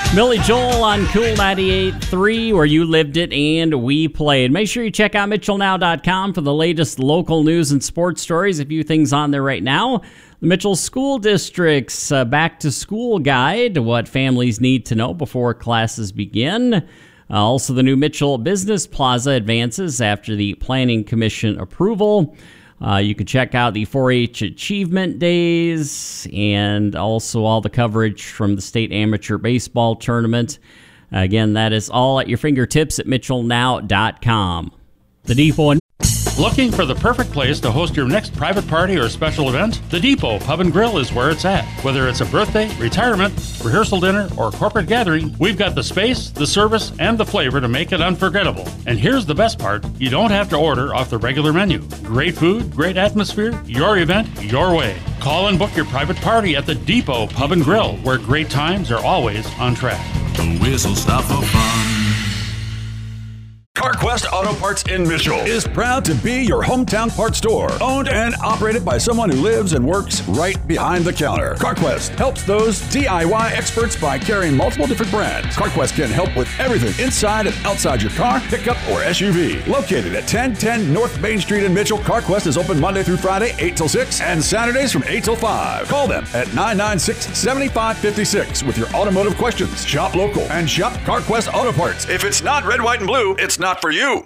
Billy Joel on Cool 98.3, where you lived it and we played. Make sure you check out MitchellNow.com for the latest local news and sports stories. A few things on there right now. The Mitchell School District's back-to-school guide, what families need to know before classes begin. Also, the new Mitchell Business Plaza advances after the Planning Commission approval. You can check out the 4-H Achievement Days and also all the coverage from the State Amateur Baseball Tournament. Again, that is all at your fingertips at MitchellNow.com. The Depot. Looking for the perfect place to host your next private party or special event? The Depot Pub and Grill is where it's at. Whether it's a birthday, retirement, rehearsal dinner, or corporate gathering, we've got the space, the service, and the flavor to make it unforgettable. And here's the best part, you don't have to order off the regular menu. Great food, great atmosphere, your event, your way. Call and book your private party at the Depot Pub and Grill, where great times are always on track. The whistle stop for fun. CarQuest Auto Parts in Mitchell is proud to be your hometown parts store. Owned and operated by someone who lives and works right behind the counter. CarQuest helps those DIY experts by carrying multiple different brands. CarQuest can help with everything inside and outside your car, pickup, or SUV. Located at 1010 North Main Street in Mitchell, CarQuest is open Monday through Friday, 8 till 6, and Saturdays from 8 till 5. Call them at 996-7556 with your automotive questions. Shop local and shop CarQuest Auto Parts. If it's not red, white, and blue, it's not for you.